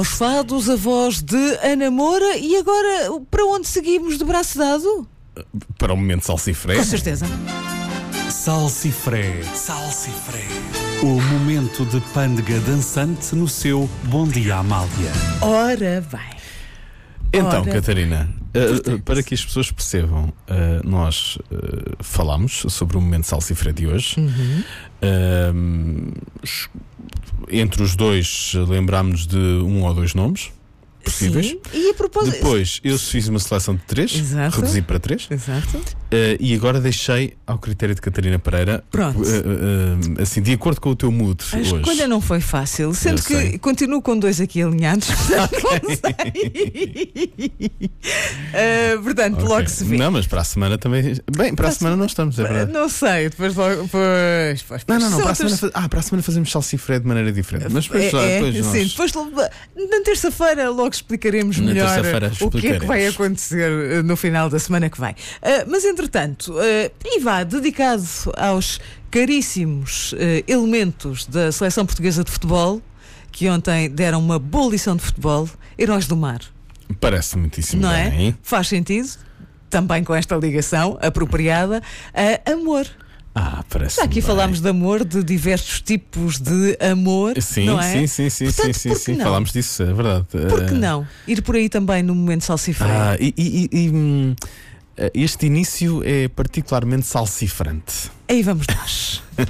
Os fados, a voz de Ana Moura. E agora, para onde seguimos de braço dado? Para o momento salsifré. Com certeza. Salsifré, salsifré. O momento de pândega dançante no seu Bom Dia Amália. Ora bem. Então, Ora, Catarina, para que as pessoas percebam, nós falamos sobre o momento salsifré de hoje. Entre os dois lembrámos de um ou dois nomes possíveis. Sim. E a propósito. Depois eu fiz uma seleção de 3, Exato. reduzi para 3. Exato. E agora deixei ao critério de Catarina Pereira. Pronto. Assim, de acordo com o teu mood A hoje. escolha não foi fácil, sendo Eu que sei. continuo com 2 aqui alinhados. Portanto, Ok. logo se vê. Não, mas para a semana também. Bem, para a semana não estamos, é verdade. Não sei, depois logo. Pois, Não, são para a, outras- semana, para a semana fazemos salsifré de maneira diferente. Mas depois, depois nós... sim, depois na terça-feira logo explicaremos Na melhor terça-feira o que é que explicaremos. vai acontecer no final da semana que vai. Mas entretanto, e vá, dedicado aos caríssimos elementos da seleção portuguesa de futebol, que ontem deram uma boa lição de futebol, Heróis do Mar. Parece muitíssimo Não bem. é? Faz sentido, também com esta ligação apropriada. Amor. Parece. Já aqui falámos de amor, de diversos tipos de amor. Sim, não é? sim. Portanto, por que não? Falámos disso, é verdade. Por que não? Ir por aí também no momento salsifré. Este início é particularmente salsifrante. Aí vamos nós.